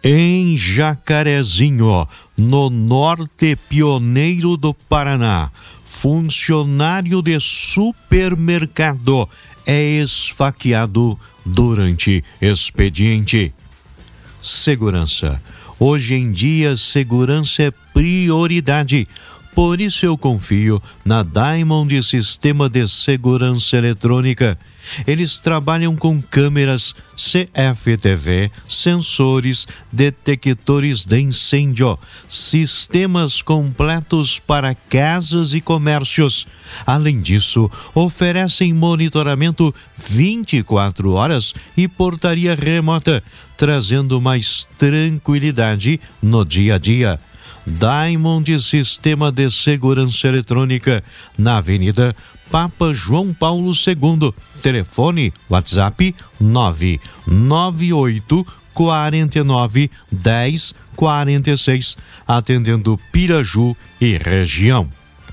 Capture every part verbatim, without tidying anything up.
Em Jacarezinho, no norte pioneiro do Paraná, funcionário de supermercado é esfaqueado durante expediente. Segurança. Hoje em dia, segurança é prioridade. Por isso eu confio na Diamond Sistema de Segurança Eletrônica. Eles trabalham com câmeras C F T V, sensores, detectores de incêndio, sistemas completos para casas e comércios. Além disso, oferecem monitoramento vinte e quatro horas e portaria remota, trazendo mais tranquilidade no dia a dia. Diamond Sistema de Segurança Eletrônica, na Avenida Papa João Paulo segundo, telefone WhatsApp nove nove oito quatro nove um zero quatro seis, atendendo Piraju e região.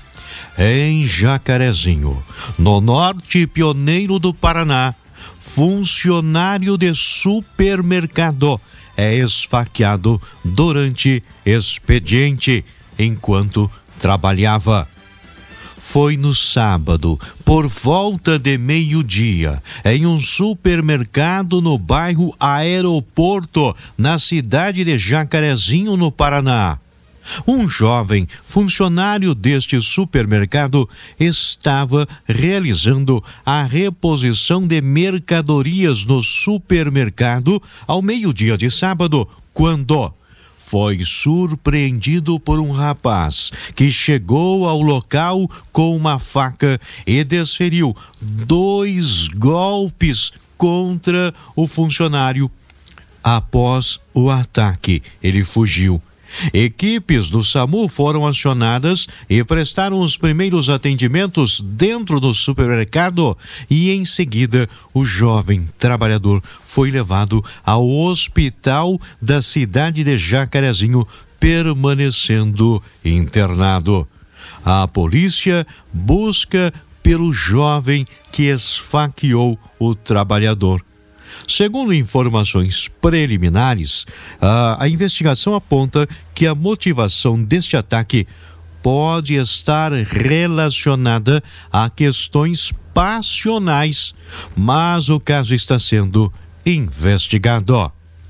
Em Jacarezinho, no norte pioneiro do Paraná, funcionário de supermercado é esfaqueado durante expediente enquanto trabalhava. Foi no sábado, por volta de meio-dia, em um supermercado no bairro Aeroporto, na cidade de Jacarezinho, no Paraná. Um jovem funcionário deste supermercado estava realizando a reposição de mercadorias no supermercado ao meio-dia de sábado, quando foi surpreendido por um rapaz que chegou ao local com uma faca e desferiu dois golpes contra o funcionário. Após o ataque, ele fugiu. Equipes do SAMU foram acionadas e prestaram os primeiros atendimentos dentro do supermercado e, em seguida, o jovem trabalhador foi levado ao hospital da cidade de Jacarezinho, permanecendo internado. A polícia busca pelo jovem que esfaqueou o trabalhador. Segundo informações preliminares, a, a investigação aponta que a motivação deste ataque pode estar relacionada a questões passionais, mas o caso está sendo investigado.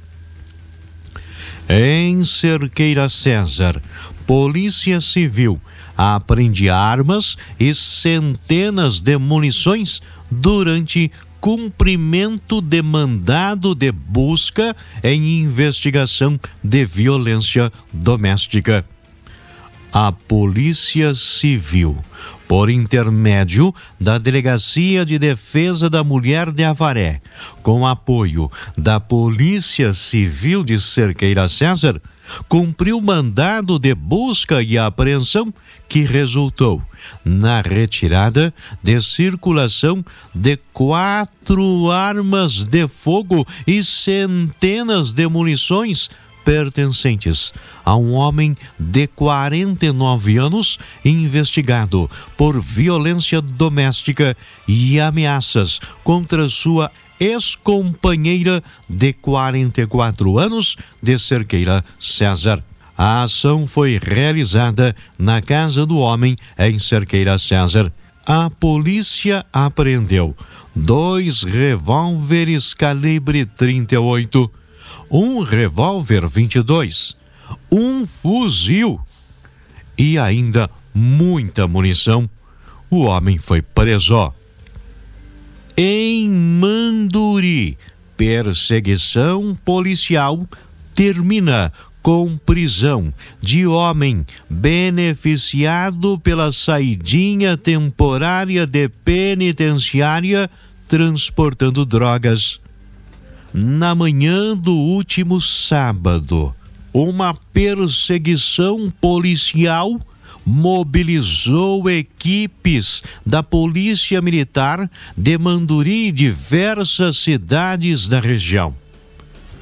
Em Cerqueira César, Polícia Civil apreende armas e centenas de munições durante cumprimento de mandado de busca em investigação de violência doméstica. A Polícia Civil, por intermédio da Delegacia de Defesa da Mulher de Avaré, com apoio da Polícia Civil de Cerqueira César, cumpriu mandado de busca e apreensão que resultou na retirada de circulação de quatro armas de fogo e centenas de munições pertencentes a um homem de quarenta e nove anos investigado por violência doméstica e ameaças contra sua ex-companheira de quarenta e quatro anos de Cerqueira César. A ação foi realizada na casa do homem em Cerqueira César. A polícia apreendeu dois revólveres calibre trinta e oito, um revólver vinte e dois, um fuzil e ainda muita munição. O homem foi preso. Em Manduri, perseguição policial termina com prisão de homem beneficiado pela saidinha temporária de penitenciária transportando drogas. Na manhã do último sábado, uma perseguição policial mobilizou equipes da Polícia Militar de Manduri e diversas cidades da região.